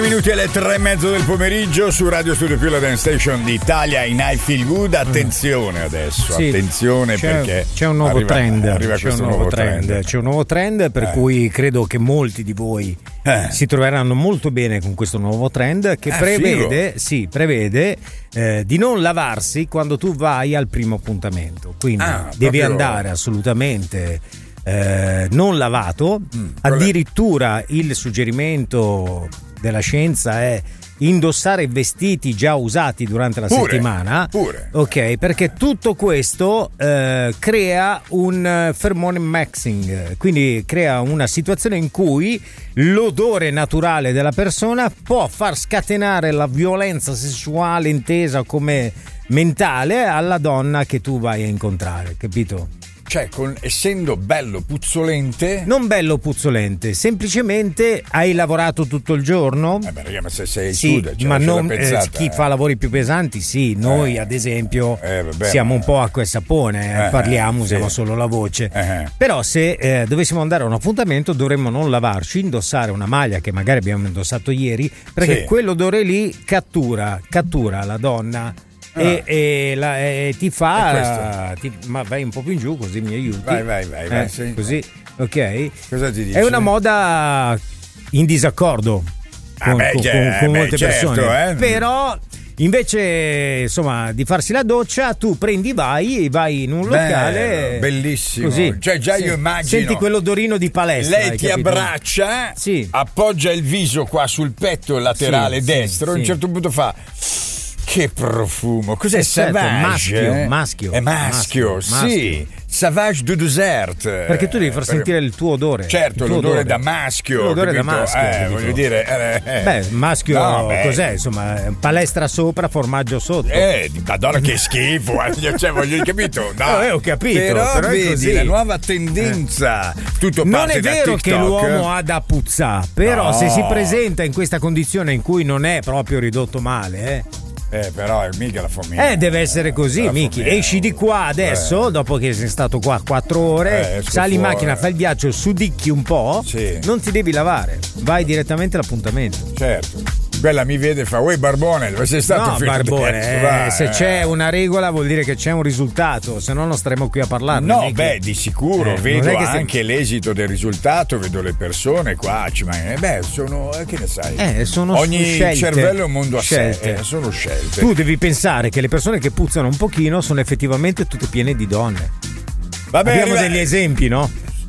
Minuti alle 3:30 del pomeriggio su Radio Studio Più, la Dance Station d'Italia in I Feel Good. Attenzione adesso, sì, attenzione perché c'è un nuovo trend. C'è un nuovo trend per cui credo che molti di voi si troveranno molto bene con questo nuovo trend che prevede di non lavarsi quando tu vai al primo appuntamento. Quindi devi andare assolutamente non lavato. Addirittura il suggerimento della scienza è indossare vestiti già usati durante la settimana. Ok, perché tutto questo crea un pheromone mixing, quindi crea una situazione in cui l'odore naturale della persona può far scatenare la violenza sessuale intesa come mentale alla donna che tu vai a incontrare, capito? Cioè, essendo bello puzzolente. Non bello puzzolente, semplicemente hai lavorato tutto il giorno. Ma se sei sì, ma non chi fa lavori più pesanti, sì. Noi, ad esempio, siamo un po' acqua e sapone, parliamo, usiamo solo la voce. Però, se dovessimo andare a un appuntamento, dovremmo non lavarci, indossare una maglia che magari abbiamo indossato ieri, perché quell'odore lì cattura la donna. E ti fa ma vai un po' più in giù così mi aiuti. Vai, sì. Così, ok. Cosa ti dice? È una moda in disaccordo con molte persone, però invece insomma di farsi la doccia tu vai in un locale bellissimo così. Cioè già io immagino senti quell'odorino di palestra, lei ti abbraccia, appoggia il viso qua sul petto laterale destro, a un certo punto fa che profumo, cos'è? Savage? Maschio. È maschio, sì. Savage du dessert. Perché tu devi far sentire il tuo odore. Certo, l'odore da maschio. L'odore da maschio. Voglio dire. Maschio cos'è? Insomma, palestra sopra, formaggio sotto. Madonna che schifo. Cioè, voglio capito? No, ho capito. Però vedi, così. La nuova tendenza. Tutto non parte è vero da che l'uomo ha da puzzà, però se si presenta in questa condizione in cui non è proprio ridotto male, però è mica la famiglia. Deve essere così, Miki. Esci di qua adesso, dopo che sei stato qua 4 ore, sali in macchina, fai il viaggio, sudicchi un po', non ti devi lavare, vai direttamente all'appuntamento. Certo. Quella mi vede e fa: uè Barbone, dove sei stato? No, Barbone, se c'è una regola vuol dire che c'è un risultato, se no non staremo qui a parlarne. No, di sicuro, vedo anche l'esito del risultato, vedo le persone qua, sono, che ne sai? Sono ogni scelte. Cervello è un mondo a Scelte. sé, sono scelte. Tu devi pensare che le persone che puzzano un pochino sono effettivamente tutte piene di donne. Abbiamo degli esempi, no?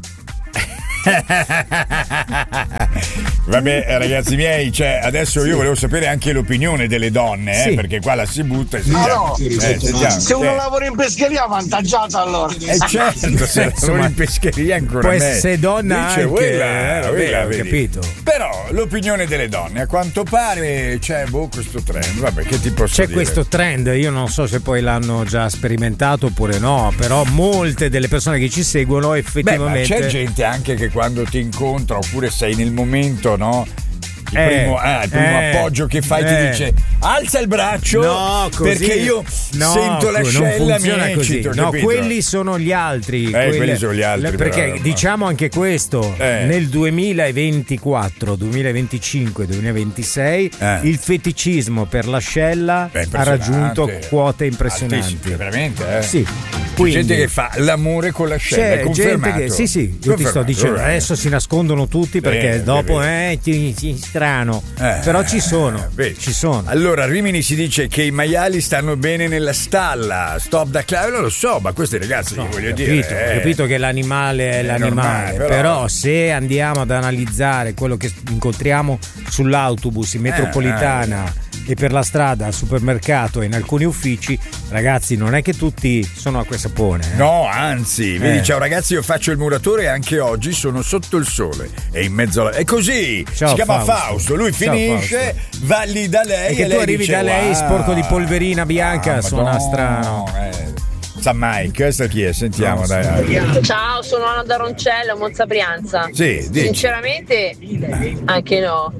Vabbè, ragazzi miei, adesso io volevo sapere anche l'opinione delle donne, perché qua la si butta e se uno lavora in pescheria avvantaggiato allora. Certo, se lavora in pescheria ancora può meglio. essere donna dice, quella, capito. Però l'opinione delle donne, a quanto pare c'è questo trend. Vabbè, che ti posso dire? C'è questo trend, io non so se poi l'hanno già sperimentato oppure no, però molte delle persone che ci seguono effettivamente. Ma c'è gente anche che quando ti incontra oppure sei nel momento, no? Il primo appoggio che fai ti dice alza il braccio perché io sento l'ascella, mi eccito, no, quelli sono gli altri, quelli sono gli altri, perché però, diciamo anche questo, nel 2024, 2025, 2026 il feticismo per l'ascella ha raggiunto quote impressionanti, veramente, sì. Quindi, c'è gente che fa l'amore con l'ascella, è confermato. Gente che, sì, io ti sto dicendo, adesso si nascondono tutti perché dopo strano, però ci sono. Allora Rimini si dice che i maiali stanno bene nella stalla, stop da clave, non lo so, ma questi ragazzi voglio dire, capito che l'animale è l'animale, normale, però se andiamo ad analizzare quello che incontriamo sull'autobus in metropolitana e per la strada, al supermercato e in alcuni uffici, ragazzi, non è che tutti sono acqua e sapone. No, anzi, vedi, ciao ragazzi, io faccio il muratore e anche oggi sono sotto il sole e in mezzo alla... È così, ciao, si chiama Fausto, lui finisce, va lì da lei e che tu arrivi da lei sporco di polverina bianca, suona strano. San Mike, questa chi è? Sentiamo, dai. Ciao, sono Anna da Roncello, Monza Brianza. Sì, dici. Sinceramente, anche no.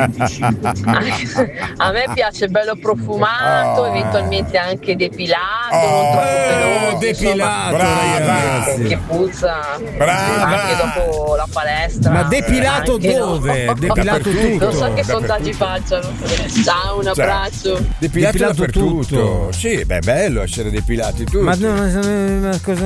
A me piace bello profumato, eventualmente anche depilato, non troppo peloso. Depilato, ragazzi. Che puzza. Anche dopo la palestra. Ma depilato dove? No. Depilato tutto. Non so che sondaggi facciano. Ciao, un abbraccio. Depilato dappertutto. Sì, beh, è bello essere depilati tutti. Ma cosa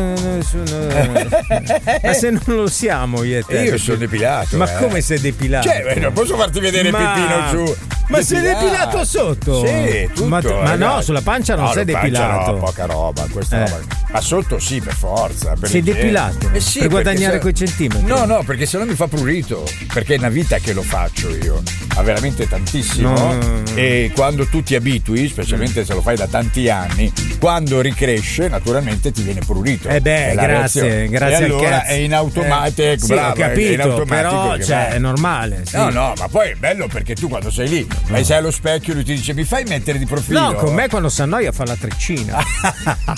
ma se non lo siamo io e te. Io sono depilato. Ma come sei depilato? Cioè, non posso farti vedere il pipino giù. Ma sei depilato sotto? Sì, tutto. Ma no, sulla pancia non sei depilato. No, poca roba, questa roba. Ma sotto sì, per forza. Sei depilato? Sì, per guadagnare quei centimetri? No, perché sennò mi fa prurito. Perché è una vita che lo faccio io. Ma veramente tantissimo. No. E quando tu ti abitui, specialmente se lo fai da tanti anni, quando ricresce, naturalmente ti viene prurito. Grazie e allora è in automatico. Sì, bravo, ho capito, però è normale. Sì. No, ma poi è bello perché tu quando sei lì e sei allo specchio, lui ti dice mi fai mettere di profilo? No, con me quando si annoia fa la treccina.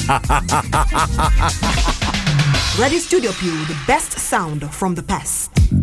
Radio Studio Più, the best sound from the past.